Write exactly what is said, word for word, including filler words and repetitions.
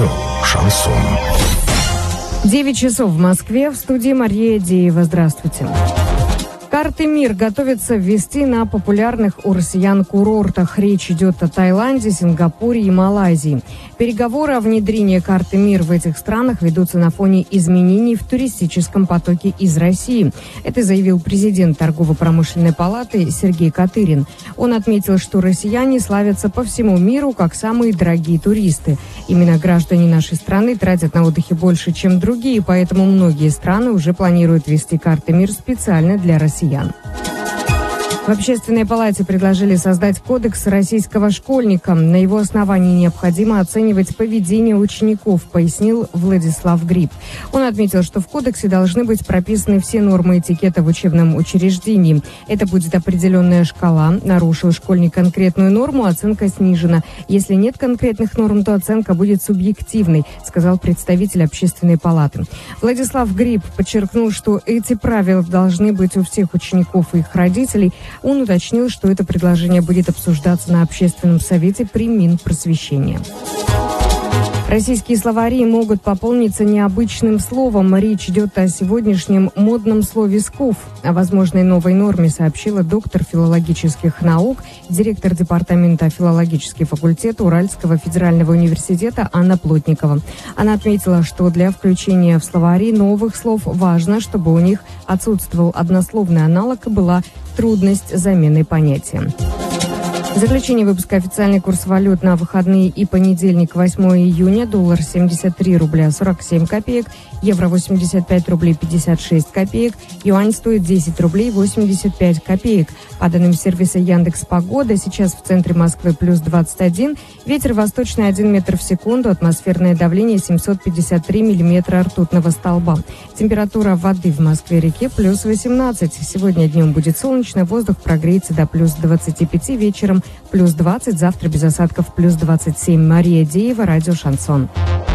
Радио «Шансон». девять часов в Москве. В студии Мария Деева. Здравствуйте. Карты МИР готовятся ввести на популярных у россиян курортах. Речь идет о Таиланде, Сингапуре и Малайзии. Переговоры о внедрении карты МИР в этих странах ведутся на фоне изменений в туристическом потоке из России. Это заявил президент Торгово-промышленной палаты Сергей Катырин. Он отметил, что россияне славятся по всему миру как самые дорогие туристы. Именно граждане нашей страны тратят на отдыхе больше, чем другие, поэтому многие страны уже планируют ввести карты МИР специально для россиян. В Общественной палате предложили создать кодекс российского школьника. На его основании необходимо оценивать поведение учеников, пояснил Владислав Гриб. Он отметил, что в кодексе должны быть прописаны все нормы этикета в учебном учреждении. Это будет определенная шкала. Нарушил школьник конкретную норму, оценка снижена. Если нет конкретных норм, то оценка будет субъективной, сказал представитель Общественной палаты. Владислав Гриб подчеркнул, что эти правила должны быть у всех учеников и их родителей. Он уточнил, что это предложение будет обсуждаться на общественном совете при Минпросвещении. Российские словари могут пополниться необычным словом. Речь идет о сегодняшнем модном слове «скуф». О возможной новой норме сообщила доктор филологических наук, директор департамента филологический факультет Уральского федерального университета Анна Плотникова. Она отметила, что для включения в словари новых слов важно, чтобы у них отсутствовал однословный аналог и была трудность замены понятия. В заключение выпуска официальный курс валют на выходные и понедельник, восьмого июня. Доллар семьдесят три рубля сорок семь копеек, евро восемьдесят пять рублей пятьдесят шесть копеек, юань стоит десять рублей восемьдесят пять копеек. По данным сервиса Яндекс.Погода, сейчас в центре Москвы плюс двадцать один, ветер восточный один метр в секунду, атмосферное давление семьсот пятьдесят три миллиметра ртутного столба. Температура воды в Москве-реке плюс восемнадцать. Сегодня днем будет солнечно, воздух прогреется до плюс двадцати пяти, вечером плюс двадцать, завтра без осадков плюс двадцать семь. Мария Деева, радио «Шансон».